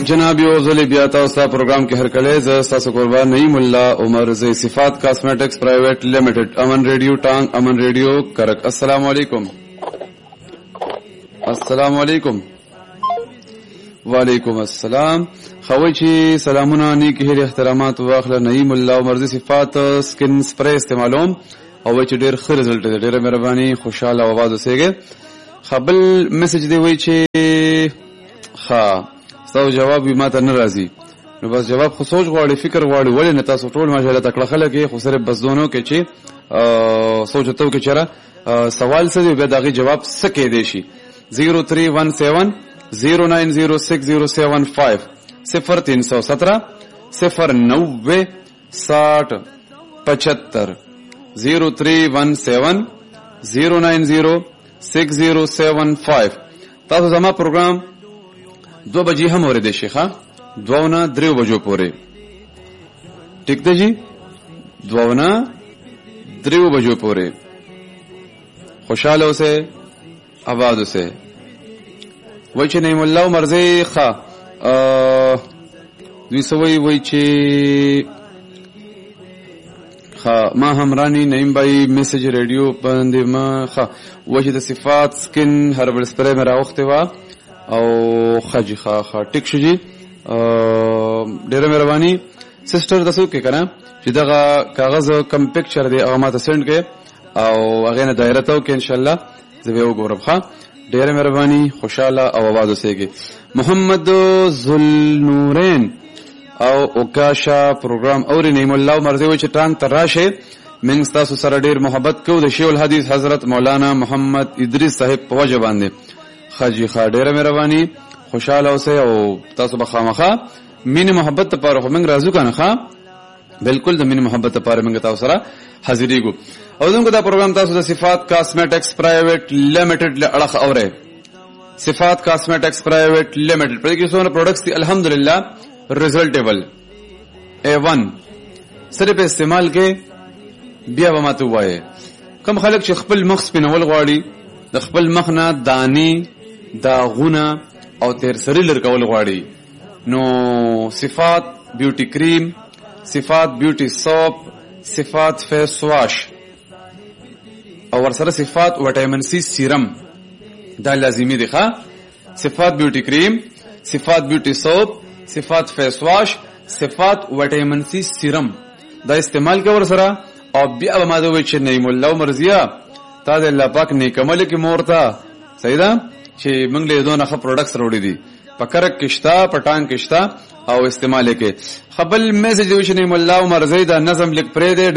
جناب یو ځل بیا تاسو ته پروګرام کې هر کله ز تاسو قربان نعیم الله عمر زئی صفات کاسمیټکس پرایویټ لیمیټډ امن ریډیو ټانګ امن ریډیو کرک. السلام علیکم. السلام علیکم. وعلیکم السلام. خوي چې سلامونه نیک هیر احترامات واخله نعیم الله عمر زئی صفات سکن سپری استعمالوم او چې ډیر ښه رزلټ دی. ډیره مهرباني خوشاله आवाज وسېګه. خپل میسج دی وای چې ها تاسو جواب ما ته ناراضي نو بس جواب خو سوچ غواړي فکر غواړي ولې نه تاسو ټول ماشاءالله تکړه خلک یې خو سره بس دونو کې چې سوچته کې چېرې سوال څه دی به دغه جواب سکه دی شي 0317 0906075 0317 090 60 75 0317 090 6075. تاسو زما پروګرام 2 بجې هم اورېدې شيخه 2 نه 3 بجو پورې ټیک دی جی 2 نه 3 بجو پورې خوشاله اوسه آباد اوسه. وای چې نعیم الله مرزي ښا دوی سوي وای چې ما همرانی نعیم بھائی میسج ریڈیو باندې ما وای چې د صفات سکن هربل سپری مې راوخته وا او خجی ټیک شو جی. ډیره مهرباني سسټر تاسو کې کنه چې دا کاغذ کم پکچر دی هغه ماته سند کې او هغه نه دایره ته کې ان شاء الله زه به وګورم. ډیره مهرباني خوشاله او आवाज وسېږي. محمد ذوالنورین او اوکاشا پروګرام اور نعیم الله مرزي و چې ټانګ تراشه من تاسو سره ډیر محبت کو د شیخ الحدیث حضرت مولانا محمد ادریس صاحب په وجه باندې خاجي ډیره مهرباني خوشاله اوسه او تاسو به خامخه مين محبت لپاره خو موږ راځو کنه ښا بالکل د مين محبت لپاره موږ تاسو سره حاضرې کو. او زموږ دا پروګرام تاسو د صفات کاسمیټکس پرایویټ لیمیټډ لړخ اوره صفات کاسمیټکس پرایویټ لیمیټډ په کې څونه پروډکټس دي الحمدلله ریزلټیبل A1 صرف استعمال کې بیا به ماته وایي کوم خلک چې خپل مخ سپینول غواړي د خپل مخ نه دانی داغونه او تیر سری لرکول غواړي نو صفات بیوټي کریم صفات بیوټي سوپ صفات فیس واش او ورسره صفات وټامین سي سیرم دا لازمي دي ښا. صفات بیوټي کریم صفات بیوټي سوپ صفات فیس واش صفات وټامین سي سیرم دا استعمال کې ورسره او بیا به ماده وي چې نعیم الله مرزیه تا د الله پاک نیکمل کې مورتا صحیح ده چې موږ له دوه نه پروډکټس وروړي دي پکرک کشتا پټان کشتا او استعمال کې خپل میسج دی چې نعیم الله مرزی دا نظم لیک پرې دی.